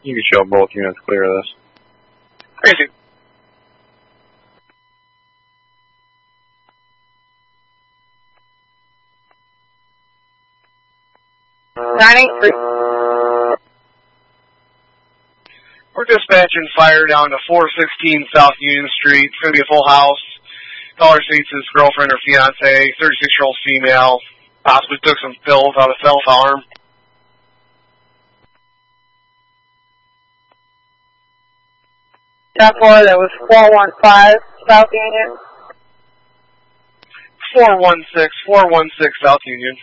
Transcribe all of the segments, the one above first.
You can show both units clear of this. Crazy. We're dispatching fire down to 416 South Union Street. It's going to be a full house. Caller states his girlfriend or fiance, 36-year-old female, possibly took some pills out of self-harm. That was 415 South Union. 416 South Union.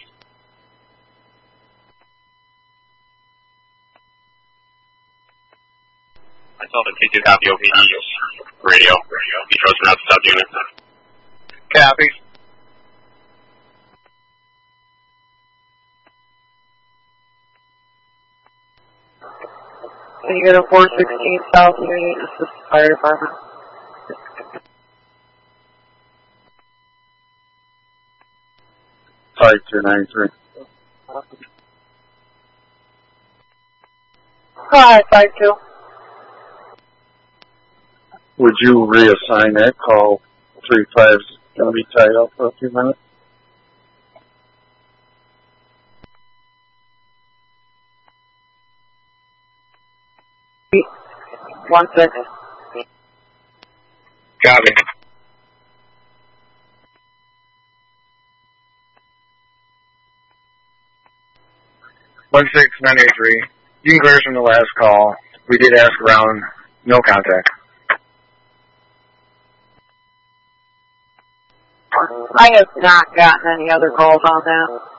I saw the T2 copy OPD radio. Detroit's from out to South Unit. Copy. Can you go to 416 South Union? This is the fire department. Five 293. Hi, 52. Would you reassign that call? 35's going to be tied up for a few minutes. One second. Copy. One 983. You can clear us from the last call. We did ask around. No contact. I have not gotten any other calls on that.